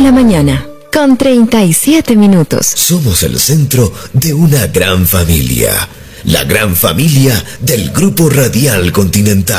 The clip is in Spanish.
la mañana, con 37 minutos. Somos el centro de una gran familia. La gran familia del Grupo Radial Continental.